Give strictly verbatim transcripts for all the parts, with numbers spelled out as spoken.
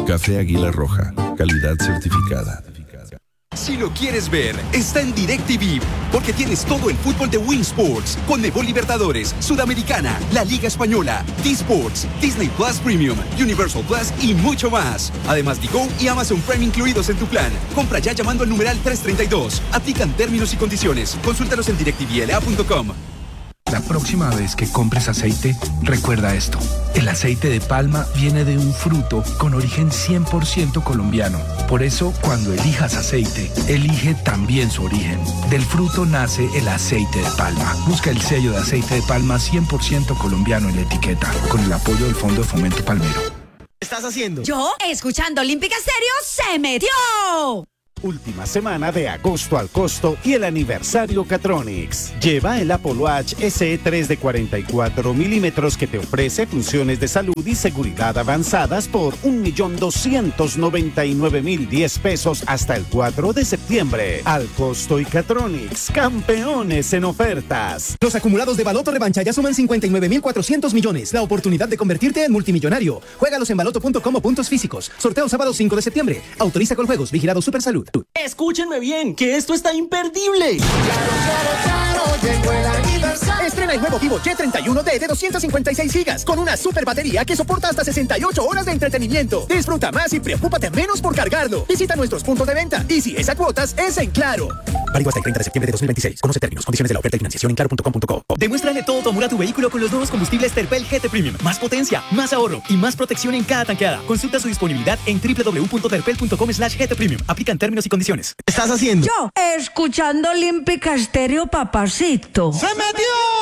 Café Águila Roja, calidad certificada. Si lo quieres ver, está en DirecTV, porque tienes todo el fútbol de Win Sports, Conmebol Libertadores, Sudamericana, la Liga Española, D-Sports, Disney Plus Premium, Universal Plus y mucho más. Además, Digo y Amazon Prime incluidos en tu plan. Compra ya llamando al numeral trescientos treinta y dos. Aplican términos y condiciones. Consúltalos en direct t v l a punto com. La próxima vez que compres aceite, recuerda esto. El aceite de palma viene de un fruto con origen cien por ciento colombiano. Por eso, cuando elijas aceite, elige también su origen. Del fruto nace el aceite de palma. Busca el sello de aceite de palma cien por ciento colombiano en la etiqueta, con el apoyo del Fondo de Fomento Palmero. ¿Qué estás haciendo? Yo, escuchando Olímpica Estéreo, ¡se metió! Última semana de agosto al costo y el aniversario Catronics. Lleva el Apple Watch S E tres de cuarenta y cuatro milímetros que te ofrece funciones de salud y seguridad avanzadas por un millón doscientos noventa y nueve mil diez pesos hasta el cuatro de septiembre. Al costo y Catronics, campeones en ofertas. Los acumulados de Baloto Revancha ya suman cincuenta y nueve mil cuatrocientos millones. La oportunidad de convertirte en multimillonario. Juégalos en baloto punto com o puntos físicos. Sorteo sábado cinco de septiembre. Autoriza con juegos. Vigilado Supersalud. Escúchenme bien, que esto está imperdible. Claro, claro, claro, llegó el aniversario. Estrena el nuevo Vivo Y treinta y uno D de doscientas cincuenta y seis gigas con una super batería que soporta hasta sesenta y ocho horas de entretenimiento. Disfruta más y preocúpate menos por cargarlo. Visita nuestros puntos de venta y si es a cuotas, es en Claro. Válido hasta el treinta de septiembre de dos mil veintiséis. Conoce términos, condiciones de la oferta y financiación en claro punto com punto co. Demuéstrale todo tu amor a tu vehículo con los nuevos combustibles Terpel G T Premium. Más potencia, más ahorro y más protección en cada tanqueada. Consulta su disponibilidad en w w w punto terpel punto com slash G T Premium. Aplican términos y condiciones. ¿Qué estás haciendo? Yo, escuchando Olímpica Estéreo, papacito. ¡Se metió!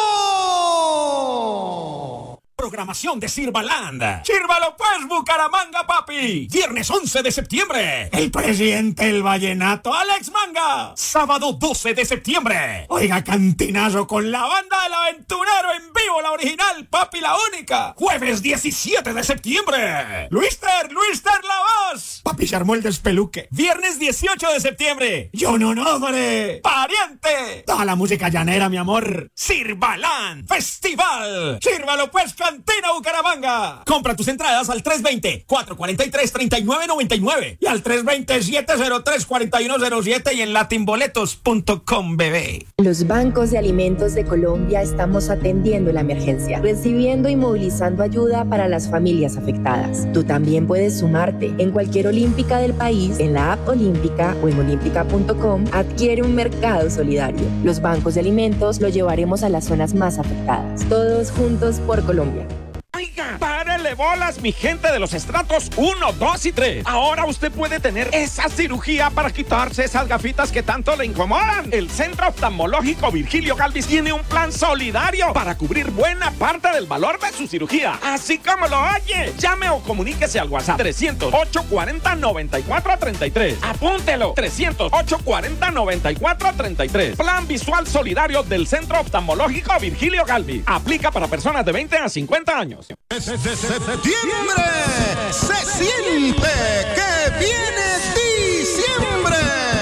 Programación de Sirvaland. ¡Sírvalo pues, Bucaramanga, papi! Viernes once de septiembre, el presidente del vallenato, Alex Manga. Sábado doce de septiembre, oiga, cantinazo con la banda del aventurero en vivo, la original, papi, la única. Jueves diecisiete de septiembre, Luister, Luister la voz. Papi, se armó el despeluque. Viernes dieciocho de septiembre, Yo no nombre, pariente. Toda la música llanera, mi amor. Sirvaland Festival. Sírvalo pues, Cantina Bucaramanga. Compra tus entradas al tres veinte, cuatrocientos cuarenta y tres, treinta y nueve noventa y nueve y al tres veinte, siete cero tres, cuarenta y uno cero siete y en latinboletos punto com, bebé. Los bancos de alimentos de Colombia estamos atendiendo la emergencia, recibiendo y movilizando ayuda para las familias afectadas. Tú también puedes sumarte. En cualquier olímpica del país, en la app Olímpica o en olímpica punto com, adquiere un mercado solidario. Los bancos de alimentos lo llevaremos a las zonas más afectadas. Todos juntos por Colombia. Oiga, párele bolas, mi gente de los estratos uno, dos y tres. Ahora usted puede tener esa cirugía para quitarse esas gafitas que tanto le incomodan. El Centro Oftalmológico Virgilio Galvis tiene un plan solidario para cubrir buena parte del valor de su cirugía. Así como lo oye. Llame o comuníquese al WhatsApp trescientos ocho cuarenta, noventa y cuatro treinta y tres. Apúntelo, trescientos ocho cuarenta, noventa y cuatro treinta y tres. Plan visual solidario del Centro Oftalmológico Virgilio Galvis. Aplica para personas de veinte a cincuenta años. Septiembre se siente que viene diciembre.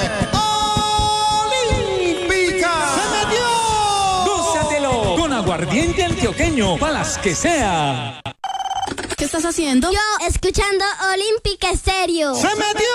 Olímpica se metió. Gózatelo con aguardiente antioqueño para las que sea. ¿Qué estás haciendo? Yo, escuchando Olímpica Estéreo. ¡Se metió!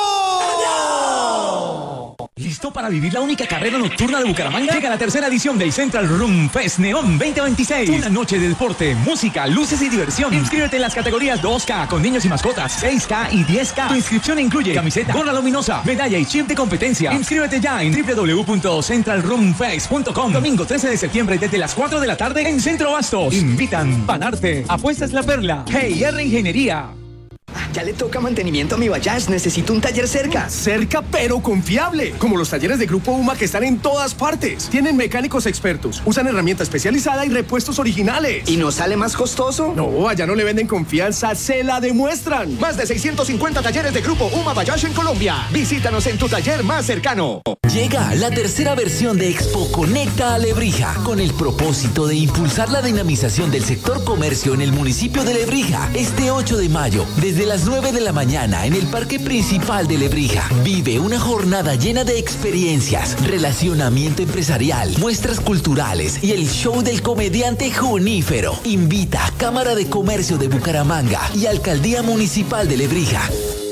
¿Listo para vivir la única carrera nocturna de Bucaramanga? Llega la tercera edición del Central Room Fest Neon veinte veintiséis. Una noche de deporte, música, luces y diversión. Inscríbete en las categorías dos K con niños y mascotas, seis K y diez K. Tu inscripción incluye camiseta, gorra luminosa, medalla y chip de competencia. Inscríbete ya en w w w punto central room fest punto com. Domingo trece de septiembre desde las cuatro de la tarde en Centro Bastos. Invitan Panarte, Apuestas La Perla, G I R Ingeniería. Ya le toca mantenimiento a mi Bajaj, necesito un taller cerca. Cerca pero confiable, como los talleres de Grupo UMA que están en todas partes. Tienen mecánicos expertos, usan herramienta especializada y repuestos originales. ¿Y no sale más costoso? No, allá no le venden confianza, se la demuestran. Más de seiscientos cincuenta talleres de Grupo UMA Bajaj en Colombia. Visítanos en tu taller más cercano. Llega la tercera versión de Expo Conecta a Lebrija, con el propósito de impulsar la dinamización del sector comercio en el municipio de Lebrija. Este ocho de mayo, desde las las nueve de la mañana en el Parque Principal de Lebrija. Vive una jornada llena de experiencias, relacionamiento empresarial, muestras culturales y el show del comediante Junífero. Invita a Cámara de Comercio de Bucaramanga y Alcaldía Municipal de Lebrija.